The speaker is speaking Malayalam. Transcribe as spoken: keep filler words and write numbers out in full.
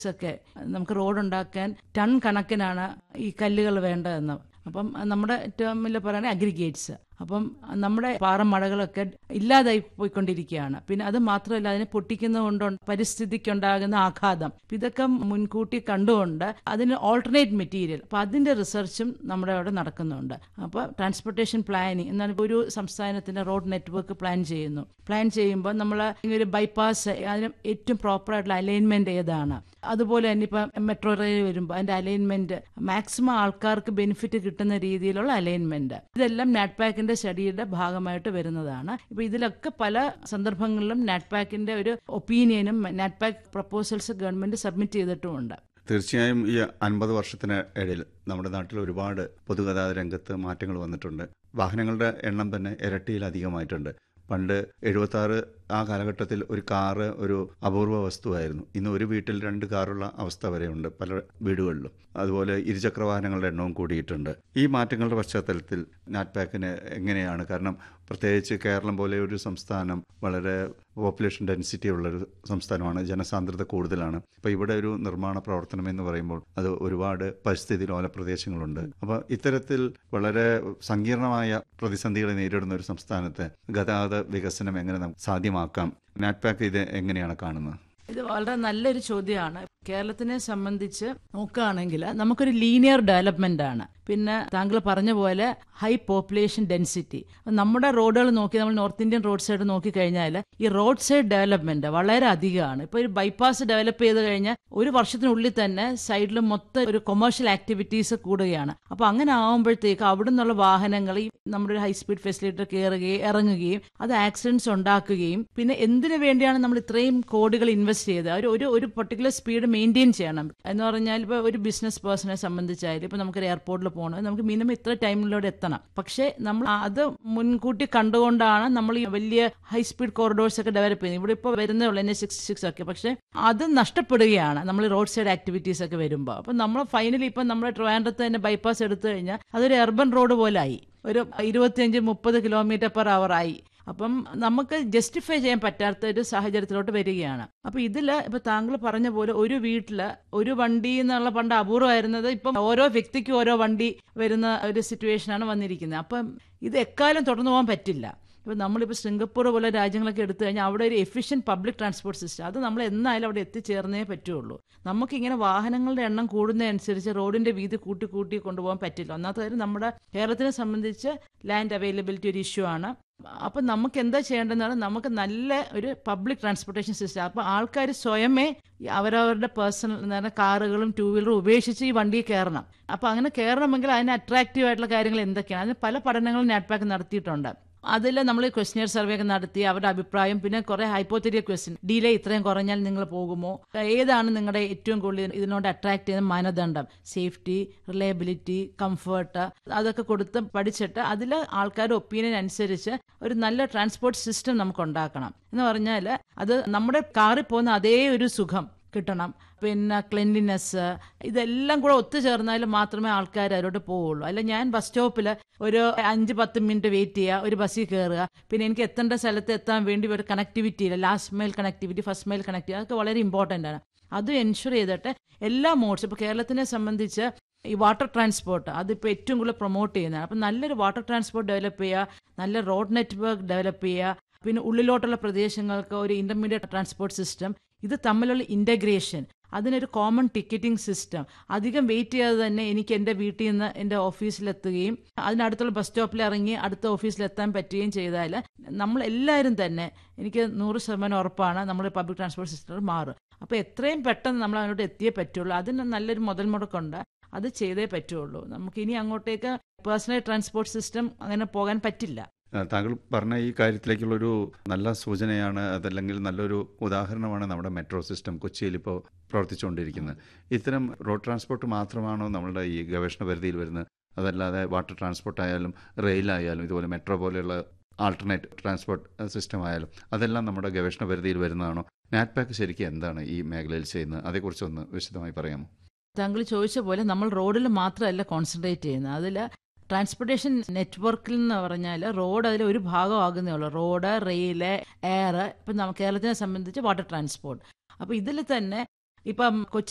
ഒക്കെ നമുക്ക് റോഡുണ്ടാക്കാൻ ടൺ കണക്കിനാണ് ഈ കല്ലുകൾ വേണ്ടതെന്ന്. അപ്പം നമ്മുടെ ടേമിൽ പറയുന്നത് അഗ്രിഗേറ്റ്സ്. അപ്പം നമ്മുടെ പാറമടകളൊക്കെ ഇല്ലാതായി പോയിക്കൊണ്ടിരിക്കുകയാണ്. പിന്നെ അത് മാത്രമല്ല, അതിനെ പൊട്ടിക്കുന്നതുകൊണ്ട് പരിസ്ഥിതിക്കുണ്ടാകുന്ന ആഘാതം, ഇതൊക്കെ മുൻകൂട്ടി കണ്ടുകൊണ്ട് അതിന് ഓൾട്ടർനേറ്റ് മെറ്റീരിയൽ, അപ്പം അതിൻ്റെ റിസർച്ചും നമ്മുടെ അവിടെ നടക്കുന്നുണ്ട്. അപ്പോൾ ട്രാൻസ്പോർട്ടേഷൻ പ്ലാനിങ് എന്നാൽ ഒരു സംസ്ഥാനത്തിൻ്റെ റോഡ് നെറ്റ്വർക്ക് പ്ലാൻ ചെയ്യുന്നു. പ്ലാൻ ചെയ്യുമ്പോൾ നമ്മൾ ഒരു ബൈപ്പാസ്, അതിന് ഏറ്റവും പ്രോപ്പറായിട്ടുള്ള അലൈൻമെൻറ്റ് ഏതാണ്, അതുപോലെ തന്നെ ഇപ്പം മെട്രോ റെയിൽ വരുമ്പോൾ അതിൻ്റെ അലൈൻമെൻറ്റ് മാക്സിമം ആൾക്കാർക്ക് ബെനിഫിറ്റ് കിട്ടുന്ന രീതിയിലുള്ള അലൈൻമെൻറ്റ്, ഇതെല്ലാം നാറ്റ്പാക്കിൻ്റെ സ്റ്റഡിയുടെ ഭാഗമായിട്ട് വരുന്നതാണ്. ഇപ്പൊ ഇതിലൊക്കെ പല സന്ദർഭങ്ങളിലും നാറ്റ്പാക്കിന്റെ ഒരു ഒപ്പീനിയനും നാറ്റ്പാക്ക് പ്രപ്പോസൽസ് ഗവൺമെന്റ് സബ്മിറ്റ് ചെയ്തിട്ടുമുണ്ട്. തീർച്ചയായും ഈ അൻപത് വർഷത്തിന് ഇടയിൽ നമ്മുടെ നാട്ടിൽ ഒരുപാട് പൊതുഗതാഗത രംഗത്ത് മാറ്റങ്ങൾ വന്നിട്ടുണ്ട്. വാഹനങ്ങളുടെ എണ്ണം തന്നെ ഇരട്ടിയിലധികമായിട്ടുണ്ട്. പണ്ട് എഴുപത്തി ആറ് ആ കാലഘട്ടത്തിൽ ഒരു കാറ് ഒരു അപൂർവ വസ്തുവായിരുന്നു. ഇന്ന് ഒരു വീട്ടിൽ രണ്ട് കാറുള്ള അവസ്ഥ വരെയുണ്ട് പല വീടുകളിലും. അതുപോലെ ഇരുചക്ര വാഹനങ്ങളുടെ എണ്ണവും കൂടിയിട്ടുണ്ട്. ഈ മാറ്റങ്ങളുടെ പശ്ചാത്തലത്തിൽ നാറ്റ്പാക്കിന് എങ്ങനെയാണ്, കാരണം പ്രത്യേകിച്ച് കേരളം പോലെ ഒരു സംസ്ഥാനം വളരെ പോപ്പുലേഷൻ ഡെൻസിറ്റി ഉള്ളൊരു സംസ്ഥാനമാണ്, ജനസാന്ദ്രത കൂടുതലാണ്. അപ്പോൾ ഇവിടെ ഒരു നിർമ്മാണ പ്രവർത്തനം എന്ന് പറയുമ്പോൾ അത് ഒരുപാട് പരിസ്ഥിതി ലോല പ്രദേശങ്ങളുണ്ട്. അപ്പോൾ ഇത്തരത്തിൽ വളരെ സങ്കീർണമായ പ്രതിസന്ധികളെ നേരിടുന്ന ഒരു സംസ്ഥാനത്ത് ഗതാഗത വികസനം എങ്ങനെ നമുക്ക് സാധ്യമാക്കാം? നാറ്റ്പാക്ക് ഇത് എങ്ങനെയാണ് കാണുന്നത്? ഇത് വളരെ നല്ലൊരു ചോദ്യമാണ്. കേരളത്തിനെ സംബന്ധിച്ച് നോക്കുകയാണെങ്കിൽ നമുക്കൊരു ലീനിയർ ഡെവലപ്മെന്റ് ആണ്. പിന്നെ താങ്കൾ പറഞ്ഞ പോലെ ഹൈ പോപ്പുലേഷൻ ഡെൻസിറ്റി. നമ്മുടെ റോഡുകൾ നോക്കി, നമ്മൾ നോർത്ത് ഇന്ത്യൻ റോഡ് സൈഡ് നോക്കിക്കഴിഞ്ഞാൽ ഈ റോഡ് സൈഡ് ഡെവലപ്മെന്റ് വളരെ അധികമാണ്. ഇപ്പോൾ ഒരു ബൈപ്പാസ് ഡെവലപ്പ് ചെയ്ത് കഴിഞ്ഞാൽ ഒരു വർഷത്തിനുള്ളിൽ തന്നെ സൈഡിൽ മൊത്തം ഒരു കൊമേഴ്ഷ്യൽ ആക്ടിവിറ്റീസ് കൂടുകയാണ്. അപ്പോൾ അങ്ങനെ ആകുമ്പോഴത്തേക്ക് അവിടെ നിന്നുള്ള വാഹനങ്ങൾ ഈ നമ്മുടെ ഒരു ഹൈ സ്പീഡ് ഫെസിലിറ്റർ കയറുകയും ഇറങ്ങുകയും അത് ആക്സിഡൻറ്റ്സ് ഉണ്ടാക്കുകയും, പിന്നെ എന്തിനു വേണ്ടിയാണ് നമ്മൾ ഇത്രയും കോടികൾ ഇൻവെസ്റ്റ് ചെയ്ത് ഒരു ഒരു ഒരു പർട്ടിക്കുലർ സ്പീഡ് മെയിൻറ്റെയിൻ ചെയ്യണം എന്ന് പറഞ്ഞാൽ, ഇപ്പോൾ ഒരു ബിസിനസ് പേഴ്സണെ സംബന്ധിച്ചായാലും ഇപ്പോൾ നമുക്കൊരു എയർപോർട്ടിൽ പോകണം, നമുക്ക് മിനിമം ഇത്ര ടൈമിലൂടെ എത്തണം. പക്ഷേ നമ്മൾ അത് മുൻകൂട്ടി കണ്ടുകൊണ്ടാണ് നമ്മൾ ഈ വലിയ ഹൈ സ്പീഡ് കോറിഡോർസ് ഒക്കെ ഡെവലപ്പ് ചെയ്യുന്നത്. ഇവിടെ ഇപ്പോൾ വരുന്നേ ഉള്ളൂ എൻ എച്ച് സിക്സ്റ്റി സിക്സ് ഒക്കെ. പക്ഷേ അത് നഷ്ടപ്പെടുകയാണ് നമ്മൾ റോഡ് സൈഡ് ആക്ടിവിറ്റീസ് ഒക്കെ വരുമ്പോൾ. അപ്പം നമ്മൾ ഫൈനലി ഇപ്പം നമ്മുടെ ട്രിവാൻഡ്രത്ത് തന്നെ ബൈപ്പാസ് എടുത്തു കഴിഞ്ഞാൽ അതൊരു അർബൻ റോഡ് പോലെ ആയി, ഒരു ഇരുപത്തിയഞ്ച് മുപ്പത് കിലോമീറ്റർ പെർ അവർ ആയി. അപ്പം നമുക്ക് ജസ്റ്റിഫൈ ചെയ്യാൻ പറ്റാത്ത ഒരു സാഹചര്യത്തിലോട്ട് വരികയാണ്. അപ്പൊ ഇതില് ഇപ്പൊ താങ്കൾ പറഞ്ഞ പോലെ ഒരു വീട്ടില് ഒരു വണ്ടി എന്നുള്ള പണ്ട് അപൂർവമായിരുന്നത് ഇപ്പം ഓരോ വ്യക്തിക്കും ഓരോ വണ്ടി വരുന്ന ഒരു സിറ്റുവേഷനാണ് വന്നിരിക്കുന്നത്. അപ്പം ഇത് എക്കാലം തുടർന്നു പോകാൻ പറ്റില്ല. ഇപ്പോൾ നമ്മളിപ്പോൾ സിംഗപ്പൂർ പോലെ രാജ്യങ്ങളൊക്കെ എടുത്തു കഴിഞ്ഞാൽ അവിടെ ഒരു എഫിഷ്യൻറ്റ് പബ്ലിക് ട്രാൻസ്പോർട്ട് സിസ്റ്റം, അത് നമ്മൾ എന്നായാലും അവിടെ എത്തിച്ചേർന്നേ പറ്റുള്ളൂ. നമുക്കിങ്ങനെ വാഹനങ്ങളുടെ എണ്ണം കൂടുന്നതനുസരിച്ച് റോഡിൻ്റെ വീതി കൂട്ടി കൂട്ടി കൊണ്ടുപോകാൻ പറ്റില്ല. ഒന്നാമത്തെ കാര്യം, നമ്മുടെ കേരളത്തിനെ സംബന്ധിച്ച് ലാൻഡ് അവൈലബിലിറ്റി ഒരു ഇഷ്യൂ ആണ്. അപ്പം നമുക്ക് എന്താ ചെയ്യേണ്ടതെന്നാണ്, നമുക്ക് നല്ല ഒരു പബ്ലിക് ട്രാൻസ്പോർട്ടേഷൻ സിസ്റ്റം. അപ്പോൾ ആൾക്കാർ സ്വയമേ അവരവരുടെ പേഴ്സണൽ എന്ന് പറഞ്ഞാൽ കാറുകളും ടൂ വീലറും ഉപേക്ഷിച്ച് ഈ വണ്ടിയിൽ കയറണം. അപ്പോൾ അങ്ങനെ കയറണമെങ്കിൽ അതിന് അട്രാക്റ്റീവ് ആയിട്ടുള്ള കാര്യങ്ങൾ എന്തൊക്കെയാണ്, അതിന് പല പഠനങ്ങളും നാറ്റ്പാക്ക് നടത്തിയിട്ടുണ്ട്. അതിൽ നമ്മൾ ക്വസ്റ്റ്യർ സർവേ ഒക്കെ നടത്തി അവരുടെ അഭിപ്രായം, പിന്നെ കുറെ ഹൈപ്പോത്തറ്റിക്കൽ ക്വസ്റ്റ്യൻ, ഡിലേ ഇത്രയും കുറഞ്ഞാൽ നിങ്ങൾ പോകുമോ, ഏതാണ് നിങ്ങളുടെ ഏറ്റവും കൂടുതൽ ഇതിനോട് അട്രാക്ട് ചെയ്യുന്ന മാനദണ്ഡം, സേഫ്റ്റി, റിലയബിലിറ്റി, കംഫർട്ട്, അതൊക്കെ കൊടുത്ത് പഠിച്ചിട്ട് അതിൽ ആൾക്കാരുടെ ഒപ്പീനിയൻ അനുസരിച്ച് ഒരു നല്ല ട്രാൻസ്പോർട്ട് സിസ്റ്റം നമുക്ക് ഉണ്ടാക്കണം. എന്ന് പറഞ്ഞാൽ അത് നമ്മുടെ കാറിൽ പോകുന്ന അതേ ഒരു സുഖം കിട്ടണം, പിന്നെ ക്ലെൻലിനെസ്, ഇതെല്ലാം കൂടെ ഒത്തുചേർന്നാൽ മാത്രമേ ആൾക്കാർ അതിലോട്ട് പോവുള്ളൂ. അല്ല ഞാൻ ബസ് സ്റ്റോപ്പിൽ ഒരു അഞ്ച് പത്ത് മിനിറ്റ് വെയിറ്റ് ചെയ്യുക, ഒരു ബസ്സിൽ കയറുക, പിന്നെ എനിക്ക് എത്തേണ്ട സ്ഥലത്ത് എത്താൻ വേണ്ടി ഒരു കണക്ടിവിറ്റി ഇല്ല, last mile connectivity, first mile connectivity, അതൊക്കെ വളരെ ഇമ്പോർട്ടൻ്റ് ആണ്. അത് എൻഷുർ ചെയ്തിട്ട് എല്ലാ മോഡ്സ്, ഇപ്പോൾ കേരളത്തിനെ സംബന്ധിച്ച് ഈ വാട്ടർ ട്രാൻസ്പോർട്ട് അതിപ്പോൾ ഏറ്റവും കൂടുതൽ പ്രൊമോട്ട് ചെയ്യുന്നതാണ്. അപ്പം നല്ലൊരു വാട്ടർ ട്രാൻസ്പോർട്ട് ഡെവലപ്പ് ചെയ്യുക, നല്ല റോഡ് നെറ്റ്വർക്ക് ഡെവലപ്പ് ചെയ്യുക, പിന്നെ ഉള്ളിലോട്ടുള്ള പ്രദേശങ്ങൾക്ക് ഒരു ഇന്റർമീഡിയറ്റ് ട്രാൻസ്പോർട്ട് സിസ്റ്റം, ഇത് തമ്മിലുള്ള ഇൻ്റഗ്രേഷൻ, അതിനൊരു കോമൺ ടിക്കറ്റിംഗ് സിസ്റ്റം, അധികം വെയിറ്റ് ചെയ്യാതെ തന്നെ എനിക്ക് എൻ്റെ വീട്ടിൽ നിന്ന് എൻ്റെ ഓഫീസിലെത്തുകയും അതിനടുത്തുള്ള ബസ് സ്റ്റോപ്പിൽ ഇറങ്ങി അടുത്ത ഓഫീസിലെത്താൻ പറ്റുകയും ചെയ്താൽ നമ്മൾ എല്ലാവരും തന്നെ, എനിക്ക് നൂറ് ശതമാനം ഉറപ്പാണ്, നമ്മൾ പബ്ലിക് ട്രാൻസ്പോർട്ട് സിസ്റ്റം മാറും. അപ്പോൾ എത്രയും പെട്ടെന്ന് നമ്മൾ അങ്ങോട്ട് എത്തിയേ പറ്റുള്ളൂ. അതിന് നല്ലൊരു മുതൽ മുടക്കുണ്ട്, അത് ചെയ്തേ പറ്റുള്ളൂ. നമുക്ക് ഇനി അങ്ങോട്ടേക്ക് പേഴ്സണൽ ട്രാൻസ്പോർട്ട് സിസ്റ്റം അങ്ങനെ പോകാൻ പറ്റില്ല. താങ്കൾ പറഞ്ഞ ഈ കാര്യത്തിലേക്കുള്ളൊരു നല്ല സൂചനയാണ്, അതല്ലെങ്കിൽ നല്ലൊരു ഉദാഹരണമാണ് നമ്മുടെ മെട്രോ സിസ്റ്റം കൊച്ചിയിൽ ഇപ്പോൾ പ്രവർത്തിച്ചുകൊണ്ടിരിക്കുന്നത്. ഇത്തരം റോഡ് ട്രാൻസ്പോർട്ട് മാത്രമാണോ നമ്മളുടെ ഈ ഗവേഷണ പരിധിയിൽ വരുന്നത്? അതല്ലാതെ വാട്ടർ ട്രാൻസ്പോർട്ട് ആയാലും റെയിലായാലും ഇതുപോലെ മെട്രോ പോലെയുള്ള ആൾട്ടർനേറ്റ് ട്രാൻസ്പോർട്ട് സിസ്റ്റം ആയാലും അതെല്ലാം നമ്മുടെ ഗവേഷണ പരിധിയിൽ വരുന്നതാണോ? നാറ്റ്പാക്ക് ശരിക്കും എന്താണ് ഈ മേഖലയിൽ ചെയ്യുന്നത്? അതേക്കുറിച്ചൊന്ന് വിശദമായി പറയാമോ? താങ്കൾ ചോദിച്ച പോലെ നമ്മൾ റോഡിൽ മാത്രമല്ല കോൺസെൻട്രേറ്റ് ചെയ്യുന്നത്. അതിൽ ട്രാൻസ്പോർട്ടേഷൻ നെറ്റ്വർക്കിൽ എന്ന് പറഞ്ഞാൽ റോഡ് അതിൽ ഒരു ഭാഗമാകുന്നേ ഉള്ളൂ. Road, rail, air. ഇപ്പം കേരളത്തിനെ സംബന്ധിച്ച് വാട്ടർ ട്രാൻസ്പോർട്ട്. അപ്പോൾ ഇതിൽ തന്നെ ഇപ്പം കൊച്ചി